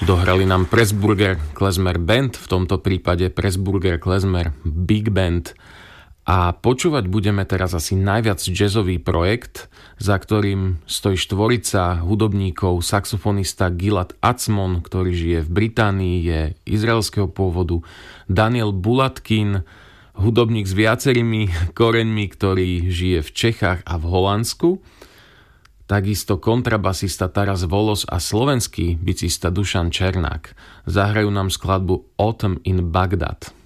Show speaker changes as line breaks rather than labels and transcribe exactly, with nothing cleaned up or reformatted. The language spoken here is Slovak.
Dohrali nám Pressburger Klezmer Band, v tomto prípade Pressburger Klezmer Big Band. A počúvať budeme teraz asi najviac jazzový projekt, za ktorým stojí štvorica hudobníkov, saxofonista Gilad Atzmon, ktorý žije v Británii, je izraelského pôvodu, Daniel Bulatkin, hudobník s viacerými koreňmi, ktorý žije v Čechách a v Holandsku, takisto kontrabasista Taras Volos a slovenský bicista Dušan Černák. Zahrajú nám skladbu Autumn in Baghdad.